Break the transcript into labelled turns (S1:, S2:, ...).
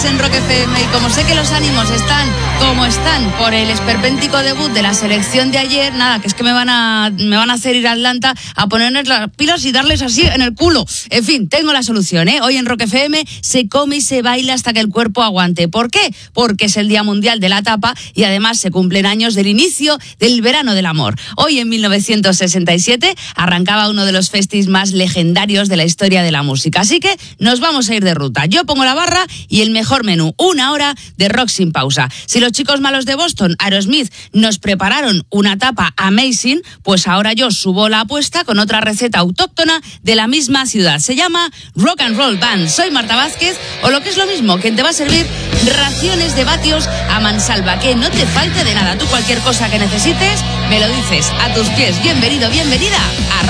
S1: Estás en Rock FM y como sé que los ánimos están como están por el esperpéntico debut de la selección de ayer, nada, que es que me van a hacer ir a Atlanta a ponerles las pilas y darles así en el culo. En fin, tengo la solución, ¿eh? Hoy en Rock FM se come y se baila hasta que el cuerpo aguante. ¿Por qué? Porque es el Día Mundial de la Tapa y además se cumplen años del inicio del Verano del Amor. Hoy en 1967 arrancaba uno de los festis más legendarios de la historia de la música. Así que nos vamos a ir de ruta. Yo pongo la barra y el mejor menú, 1 hora de rock sin pausa. Si los chicos malos de Boston, Aerosmith, nos prepararon una tapa amazing, pues ahora yo subo la apuesta con otra receta autóctona de la misma ciudad. Se llama Rock and Roll Band. Soy Marta Vázquez, o lo que es lo mismo, quien te va a servir raciones de vatios a mansalva. Que no te falte de nada. Tú cualquier cosa que necesites, me lo dices a tus pies. Bienvenido, bienvenida a